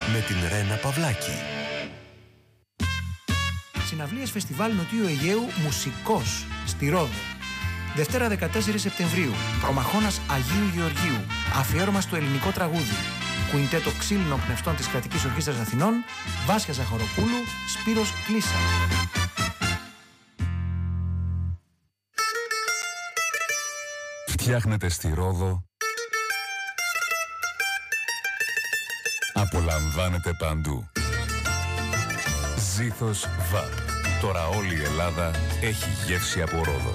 με την Ρένα Παυλάκη. Συναυλίες Φεστιβάλ Νοτιού Αιγαίου Μουσικός στη Ρόδο. Δευτέρα 14 Σεπτεμβρίου, προμαχώνας Αγίου Γεωργίου, αφιέρωμα στο ελληνικό τραγούδι. Κουιντέτο ξύλινων πνευστών της Κρατικής Ορχήστρας Αθηνών, Βάσια Ζαχαροπούλου, Σπύρος Κλίσσα. Φτιάχνετε στη Ρόδο, απολαμβάνετε παντού. Ζήθος ΒΑΠ. Τώρα όλη η Ελλάδα έχει γεύση από Ρόδο.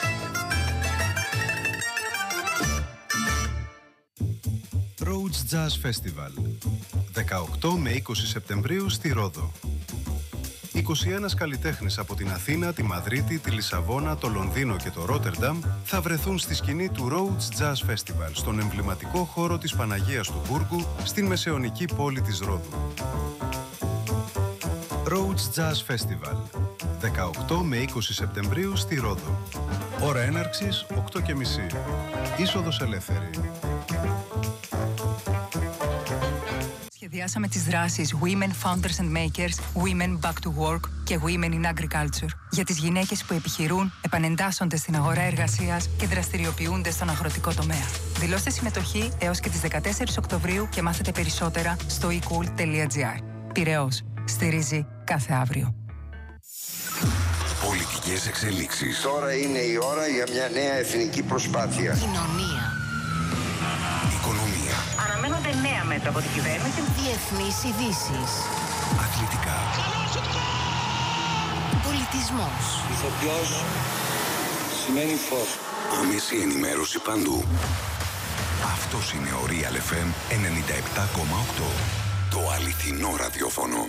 Rhodes Jazz Festival 18 με 20 Σεπτεμβρίου στη Ρόδο. 21 καλλιτέχνες από την Αθήνα, τη Μαδρίτη, τη Λισαβόνα, το Λονδίνο και το Ρότερνταμ θα βρεθούν στη σκηνή του Rhodes Jazz Festival στον εμβληματικό χώρο της Παναγίας του Μπούργου στην μεσαιωνική πόλη της Ρόδου. Rhodes Jazz Festival 18 με 20 Σεπτεμβρίου στη Ρόδο. Ώρα έναρξης 8:30. Είσοδος ελεύθερη. Σχεδιάσαμε τις δράσεις Women Founders and Makers, Women Back to Work και Women in Agriculture για τις γυναίκες που επιχειρούν, επανεντάσσονται στην αγορά εργασίας και δραστηριοποιούνται στον αγροτικό τομέα. Δηλώστε συμμετοχή έως και τις 14 Οκτωβρίου και μάθετε περισσότερα στο ecool.gr. Πειραιώς. Στηρίζει κάθε αύριο. Πολιτικές εξελίξεις. Τώρα είναι η ώρα για μια νέα εθνική προσπάθεια. Κοινωνία. Οικονομία. Αναμένονται νέα μέτρα από την κυβέρνηση. Διεθνείς ειδήσεις. Αθλητικά. Πολιτισμός. Ηθοποιός σημαίνει φως. Άμεση ενημέρωση παντού. Αυτός είναι ο Real FM 97,8. Το αληθινό ραδιόφωνο.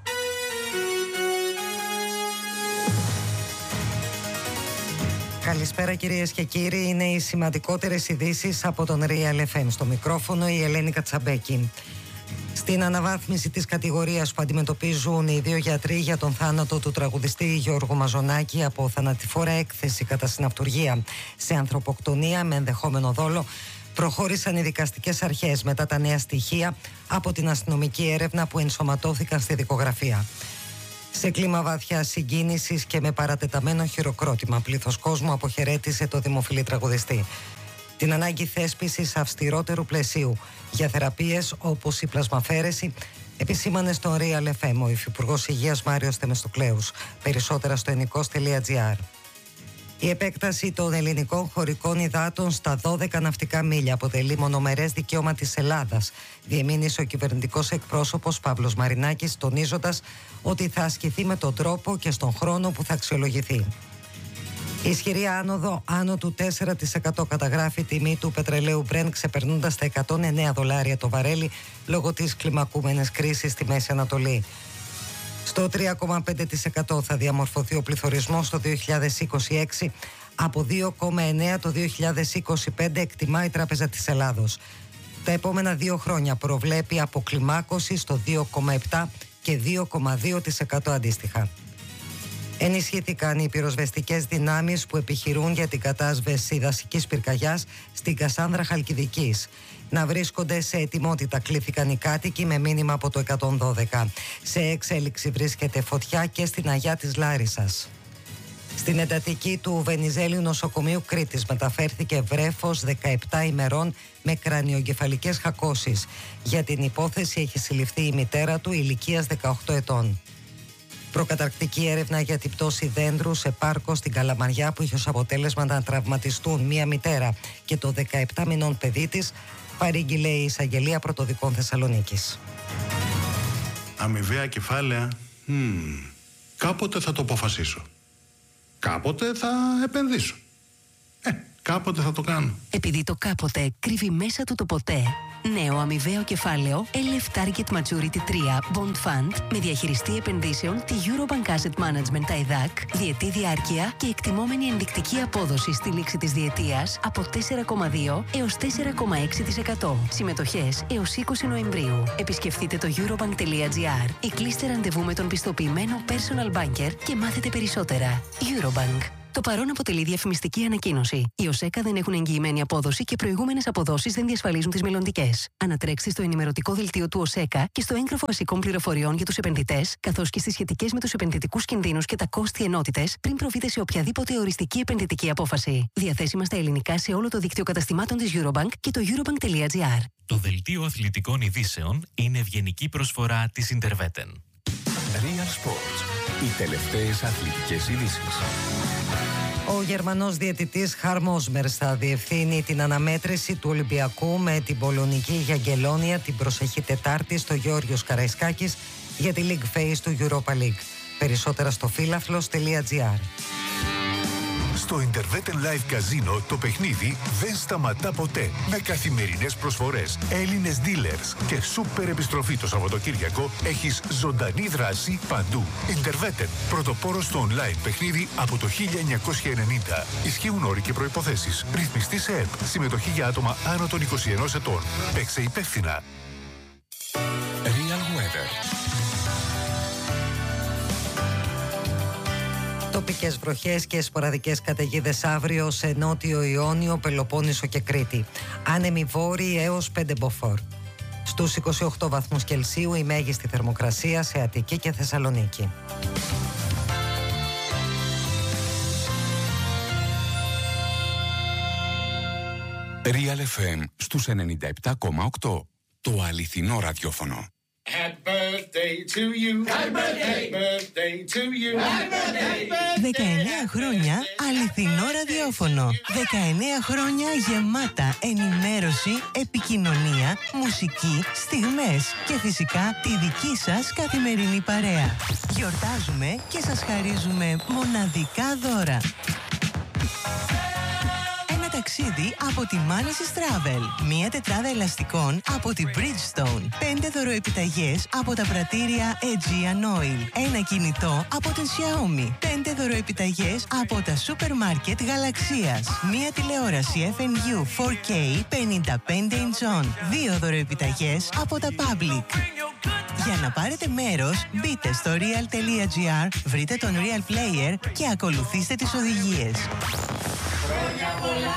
Καλησπέρα κυρίες και κύριοι, είναι οι σημαντικότερες ειδήσεις από τον Real FM. Στο μικρόφωνο η Ελένη Κατσαμπέκη. Στην αναβάθμιση της κατηγορίας που αντιμετωπίζουν οι δύο γιατροί για τον θάνατο του τραγουδιστή Γιώργου Μαζονάκη από θανατηφόρα έκθεση κατά συναυτουργία σε ανθρωποκτονία με ενδεχόμενο δόλο, προχώρησαν οι δικαστικές αρχές μετά τα νέα στοιχεία από την αστυνομική έρευνα που ενσωματώθηκαν στη δικογραφία. Σε κλίμα βαθιά συγκίνησης και με παρατεταμένο χειροκρότημα, πλήθος κόσμου αποχαιρέτησε το δημοφιλή τραγουδιστή. Την ανάγκη θέσπισης αυστηρότερου πλαισίου για θεραπείες όπως η πλασμαφέρεση επισήμανε στον Real FM ο Υφυπουργός Υγείας Μάριος Θεμιστοκλέους. Περισσότερα στο ενικός.gr. Η επέκταση των ελληνικών χωρικών υδάτων στα 12 ναυτικά μίλια αποτελεί μονομερές δικαίωμα της Ελλάδας, διεμήνυσε ο κυβερνητικός εκπρόσωπος Παύλος Μαρινάκης, τονίζοντας ότι θα ασκηθεί με τον τρόπο και στον χρόνο που θα αξιολογηθεί. Η ισχυρή άνοδο άνω του 4% καταγράφει τιμή του πετρελαίου Brent, ξεπερνώντας τα $109 το βαρέλι λόγω της κλιμακούμενης κρίσης στη Μέση Ανατολή. Στο 3,5% θα διαμορφωθεί ο πληθωρισμός το 2026 από 2,9% το 2025, εκτιμά η Τράπεζα της Ελλάδος. Τα επόμενα 2 χρόνια προβλέπει αποκλιμάκωση στο 2,7% και 2,2% αντίστοιχα. Ενισχύθηκαν οι πυροσβεστικές δυνάμεις που επιχειρούν για την κατάσβεση δασικής πυρκαγιάς στην Κασάνδρα Χαλκιδικής. Να βρίσκονται σε ετοιμότητα κλήθηκαν οι κάτοικοι με μήνυμα από το 112. Σε εξέλιξη βρίσκεται φωτιά και στην Αγιά της Λάρισσας. Στην εντατική του Βενιζέλιου νοσοκομείου Κρήτης μεταφέρθηκε βρέφος 17 ημερών με κρανιογκεφαλικές χακώσεις. Για την υπόθεση έχει συλληφθεί η μητέρα του ηλικίας 18 ετών. Προκαταρκτική έρευνα για την πτώση δέντρου σε πάρκο στην Καλαμαριά που είχε ως αποτέλεσμα να τραυματιστούν μία μητέρα και το 17 μηνών παιδί της, παρήγγειλε η Εισαγγελία Πρωτοδικών Θεσσαλονίκης. Αμοιβαία κεφάλαια, κάποτε θα το αποφασίσω. Κάποτε θα επενδύσω. Κάποτε θα το κάνω. Επειδή το κάποτε κρύβει μέσα του το ποτέ. Νέο αμοιβαίο κεφάλαιο LF Target Maturity 3 Bond Fund με διαχειριστή επενδύσεων τη Eurobank Asset Management ΤΑΙΔΑΚ, διετή διάρκεια και εκτιμόμενη ενδεικτική απόδοση στη λήξη της διετίας από 4,2 έως 4,6%. Συμμετοχές έως 20 Νοεμβρίου. Επισκεφτείτε το eurobank.gr ή κλείστε ραντεβού με τον πιστοποιημένο personal banker και μάθετε περισσότερα. Eurobank. Το παρόν αποτελεί διαφημιστική ανακοίνωση. Οι ΟΣΕΚΑ δεν έχουν εγγυημένη απόδοση και προηγούμενες αποδόσεις δεν διασφαλίζουν τις μελλοντικές. Ανατρέξτε στο ενημερωτικό δελτίο του ΟΣΕΚΑ και στο έγγραφο βασικών πληροφοριών για τους επενδυτές, καθώς και στις σχετικές με τους επενδυτικούς κινδύνους και τα κόστη ενότητες, πριν προβείτε σε οποιαδήποτε οριστική επενδυτική απόφαση. Διαθέσιμα στα ελληνικά σε όλο το δίκτυο καταστημάτων της Eurobank και το eurobank.gr. Το δελτίο αθλητικών ειδήσεων είναι ευγενική προσφορά της Interveten. Real Sports. Οι τελευταίες αθλητικές ειδήσεις. Ο Γερμανός διαιτητής Χάρμ Όσμερς θα διευθύνει την αναμέτρηση του Ολυμπιακού με την Πολωνική Γιαγκελόνια την προσεχή Τετάρτη στο Γεώργιος Καραϊσκάκης για τη League Phase του Europa League. Περισσότερα στο φίλαθλος.gr. Στο Interveten Live Casino το παιχνίδι δεν σταματά ποτέ. Με καθημερινές προσφορές, Έλληνες dealers και σούπερ επιστροφή το Σαββατοκύριακο έχεις ζωντανή δράση παντού. Interveten, πρωτοπόρος στο online παιχνίδι από το 1990. Ισχύουν όροι και προϋποθέσεις. Ρυθμιστή σε ΕΠ. Συμμετοχή για άτομα άνω των 21 ετών. Παίξε υπεύθυνα. Real Weather. Τοπικές βροχές και σποραδικές καταιγίδες αύριο σε Νότιο Ιόνιο, Πελοπόννησο και Κρήτη. Άνεμοι βόρειοι έως 5 μποφόρ. Στους 28 βαθμούς Κελσίου η μέγιστη θερμοκρασία σε Αττική και Θεσσαλονίκη. Real FM στους 97,8. Το αληθινό ραδιόφωνο. Happy birthday to you. Happy birthday to you. Happy birthday. 19 χρόνια αληθινό ραδιόφωνο. 19 χρόνια γεμάτα ενημέρωση, επικοινωνία, μουσική, στιγμές και φυσικά τη δική σας καθημερινή παρέα. Γιορτάζουμε και σας χαρίζουμε μοναδικά δώρα. Ταξίδι από τη Manesis Travel. Μία τετράδα ελαστικών από τη Bridgestone. 5 δωροεπιταγές από τα πρατήρια Aegean Oil. Ένα κινητό από την Xiaomi. 5 δωροεπιταγές από τα σούπερ μάρκετ Γαλαξίας. Μία τηλεόραση FNU 4K 55 inch on. 2 δωροεπιταγές από τα Public. Για να πάρετε μέρος, μπείτε στο real.gr, βρείτε τον Real Player και ακολουθήστε τις οδηγίες.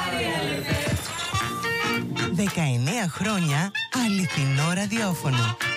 19 χρόνια αληθινό ραδιόφωνο.